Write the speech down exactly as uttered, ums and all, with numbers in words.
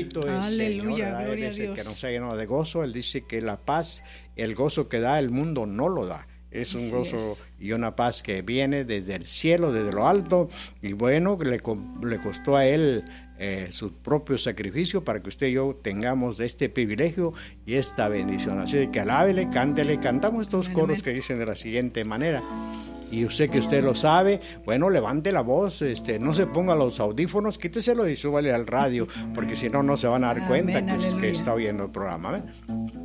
Bendito es Aleluya, Señor, gloria Él a es el Dios. que nos ha llenado de gozo. Él dice que la paz, el gozo que da el mundo no lo da. Es un Así gozo es. y una paz que viene desde el cielo, desde lo alto, y bueno, le, le costó a Él eh, su propio sacrificio para que usted y yo tengamos este privilegio y esta bendición. Así que alábele, cántele, cantamos estos Amén, coros amén. que dicen de la siguiente manera. Y usted que usted lo sabe, bueno, levante la voz, este, no se ponga los audífonos, quíteselo y súbale al radio, porque si no, no se van a dar Amén, cuenta que, que aleluya. está oyendo el programa. ¿eh?